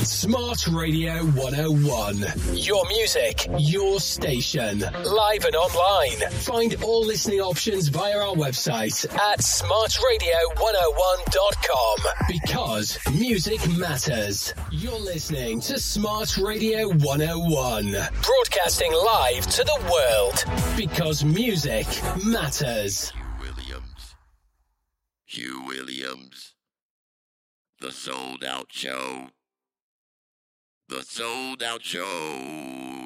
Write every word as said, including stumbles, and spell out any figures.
Smart Radio one oh one. Your music, your station. Live and online. Find all listening options via our website at smart radio one oh one dot com. Because music matters. You're listening to Smart Radio one oh one. Broadcasting live to the world. Because music matters. Hugh Williams. Hugh Williams. The Sold Out Show. The Sold Out Show.